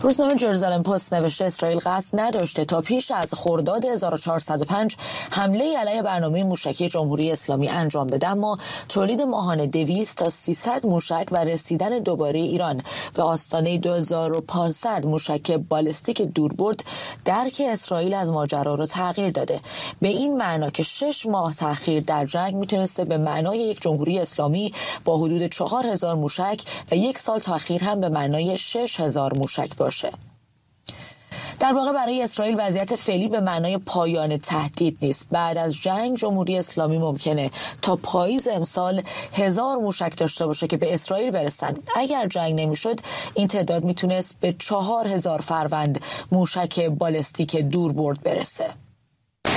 روزنامه جرزالم پست نوشته اسرائیل قصد نداشته تا پیش از خرداد 1405 حمله علیه برنامه موشکی جمهوری اسلامی انجام بده، اما تولید ماهانه 200 تا 300 موشک و رسیدن دوباره ایران به آستانه 2500 موشک بالستیک دوربرد درک اسرائیل از ماجرا رو تغییر داده. به این معنا که 6 ماه تأخیر در جنگ میتونسته به معنای یک جمهوری اسلامی با حدود 4000 موشک و 1 سال تأخیر هم به معنای 6000 موشک باشه. در واقع برای اسرائیل وضعیت فعلی به معنای پایان تهدید نیست. بعد از جنگ جمهوری اسلامی ممکنه تا پاییز امسال 1000 موشک داشته باشه که به اسرائیل برسن. اگر جنگ نمیشد این تعداد میتونست به 4000 فروند موشک بالستیک دوربرد برسه.